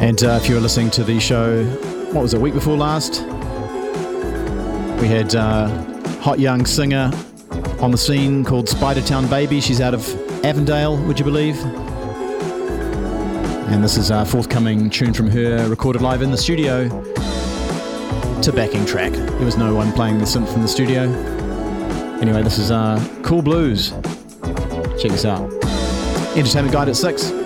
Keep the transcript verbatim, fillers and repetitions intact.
And uh, if you were listening to the show, what was it, week before last? We had uh, hot young singer on the scene called Spidertown Baby. She's out of Avondale, would you believe? And this is a forthcoming tune from her, recorded live in the studio to backing track. There was no one playing the synth in the studio. Anyway, this is uh, Cool Blues. Check this out. Entertainment Guide at six.